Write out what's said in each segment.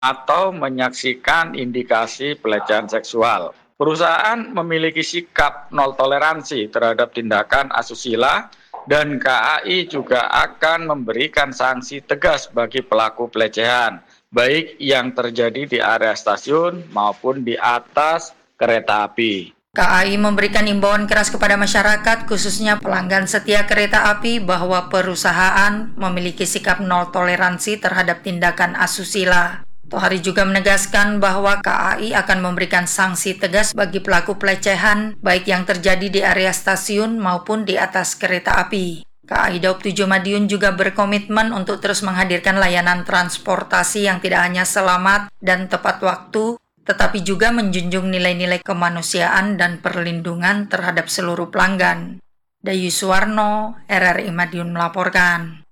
atau menyaksikan indikasi pelecehan seksual. Perusahaan memiliki sikap nol toleransi terhadap tindakan asusila dan KAI juga akan memberikan sanksi tegas bagi pelaku pelecehan, baik yang terjadi di area stasiun maupun di atas kereta api. KAI memberikan imbauan keras kepada masyarakat, khususnya pelanggan setia kereta api, bahwa perusahaan memiliki sikap nol toleransi terhadap tindakan asusila. Tohari juga menegaskan bahwa KAI akan memberikan sanksi tegas bagi pelaku pelecehan, baik yang terjadi di area stasiun maupun di atas kereta api. KAI Daob 7 Madiun juga berkomitmen untuk terus menghadirkan layanan transportasi yang tidak hanya selamat dan tepat waktu, tetapi juga menjunjung nilai-nilai kemanusiaan dan perlindungan terhadap seluruh pelanggan. Dayu Suwarno, RRI Madiun melaporkan.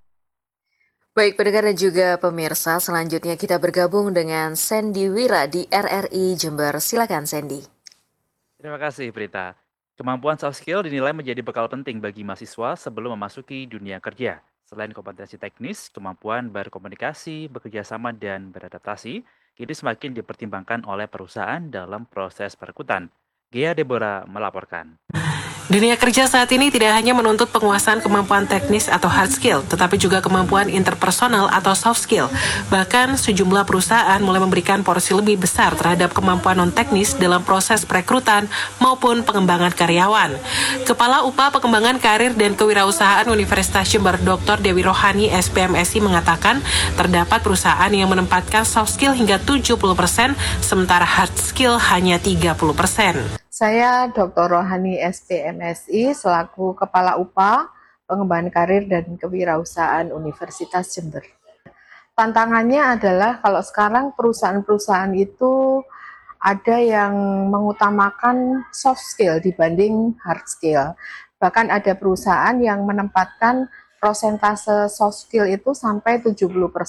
Baik pendengar dan juga pemirsa, selanjutnya kita bergabung dengan Sandy Wira di RRI Jember. Silakan Sandy. Terima kasih, Prita. Kemampuan soft skill dinilai menjadi bekal penting bagi mahasiswa sebelum memasuki dunia kerja. Selain kompetensi teknis, kemampuan berkomunikasi, bekerja sama, dan beradaptasi, kini semakin dipertimbangkan oleh perusahaan dalam proses perekrutan. Gia Deborah melaporkan. Dunia kerja saat ini tidak hanya menuntut penguasaan kemampuan teknis atau hard skill, tetapi juga kemampuan interpersonal atau soft skill. Bahkan sejumlah perusahaan mulai memberikan porsi lebih besar terhadap kemampuan non-teknis dalam proses perekrutan maupun pengembangan karyawan. Kepala UPA Pengembangan Karir dan Kewirausahaan Universitas Jember, Dr. Dewi Rohani, SPMSI, mengatakan terdapat perusahaan yang menempatkan soft skill hingga 70%, sementara hard skill hanya 30%. Saya Dr. Rohani SPMSI selaku Kepala UPA Pengembangan Karir dan Kewirausahaan Universitas Jember. Tantangannya adalah kalau sekarang perusahaan-perusahaan itu ada yang mengutamakan soft skill dibanding hard skill. Bahkan ada perusahaan yang menempatkan prosentase soft skill itu sampai 70%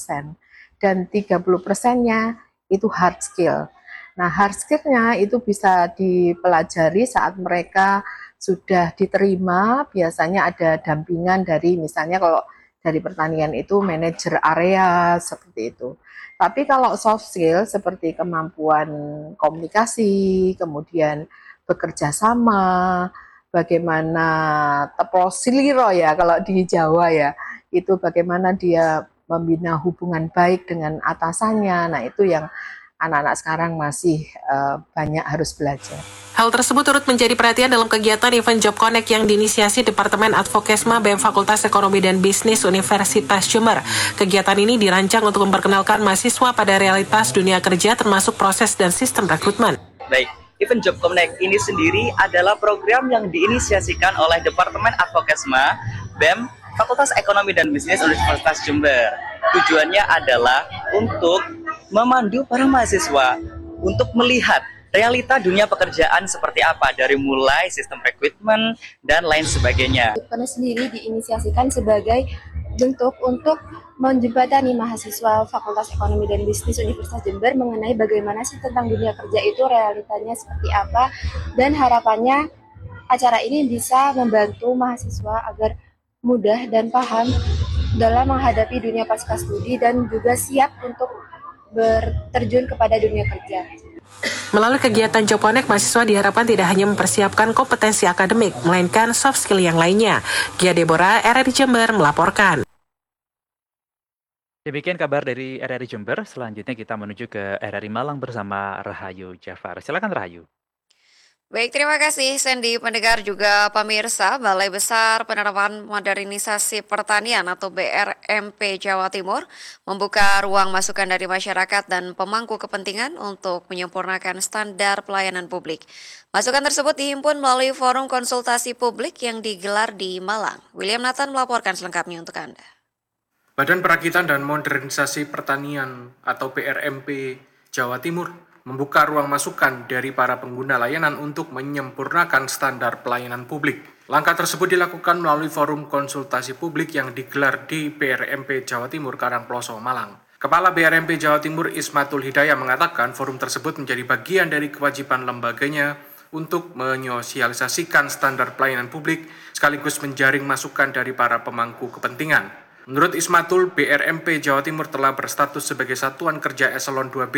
dan 30%-nya itu hard skill. Nah, hard skill-nya itu bisa dipelajari saat mereka sudah diterima, biasanya ada dampingan dari misalnya kalau dari pertanian itu manajer area seperti itu. Tapi kalau soft skill seperti kemampuan komunikasi, kemudian bekerja sama, bagaimana teposiliro ya kalau di Jawa ya, itu bagaimana dia membina hubungan baik dengan atasannya. Nah, itu yang anak-anak sekarang masih banyak harus belajar. Hal tersebut turut menjadi perhatian dalam kegiatan event Job Connect yang diinisiasi Departemen Advokesma BEM Fakultas Ekonomi dan Bisnis Universitas Jember. Kegiatan ini dirancang untuk memperkenalkan mahasiswa pada realitas dunia kerja termasuk proses dan sistem rekrutmen. Baik, event Job Connect ini sendiri adalah program yang diinisiasikan oleh Departemen Advokesma BEM Fakultas Ekonomi dan Bisnis Universitas Jember. Tujuannya adalah untuk memandu para mahasiswa untuk melihat realita dunia pekerjaan seperti apa, dari mulai sistem rekrutmen dan lain sebagainya. Pada sendiri diinisiasikan sebagai bentuk untuk menjembatani mahasiswa Fakultas Ekonomi dan Bisnis Universitas Jember mengenai bagaimana sih tentang dunia kerja itu, realitanya seperti apa, dan harapannya acara ini bisa membantu mahasiswa agar mudah dan paham dalam menghadapi dunia pasca studi dan juga siap untuk berterjun kepada dunia kerja. Melalui kegiatan Job Connect, mahasiswa diharapkan tidak hanya mempersiapkan kompetensi akademik, melainkan soft skill yang lainnya. Gia Deborah, RRI Jember melaporkan. Demikian kabar dari RRI Jember. Selanjutnya kita menuju ke RRI Malang bersama Rahayu Jafar. Silakan Rahayu. Baik, terima kasih Sandy, pendengar juga pemirsa. Balai Besar Penerapan Modernisasi Pertanian atau BRMP Jawa Timur membuka ruang masukan dari masyarakat dan pemangku kepentingan untuk menyempurnakan standar pelayanan publik. Masukan tersebut dihimpun melalui forum konsultasi publik yang digelar di Malang. William Nathan melaporkan selengkapnya untuk Anda. Badan Perakitan dan Modernisasi Pertanian atau BRMP Jawa Timur membuka ruang masukan dari para pengguna layanan untuk menyempurnakan standar pelayanan publik. Langkah tersebut dilakukan melalui forum konsultasi publik yang digelar di BRMP Jawa Timur Karangploso, Malang. Kepala BRMP Jawa Timur Ismatul Hidayah mengatakan forum tersebut menjadi bagian dari kewajiban lembaganya untuk menyosialisasikan standar pelayanan publik sekaligus menjaring masukan dari para pemangku kepentingan. Menurut Ismatul, BRMP Jawa Timur telah berstatus sebagai Satuan Kerja Eselon 2B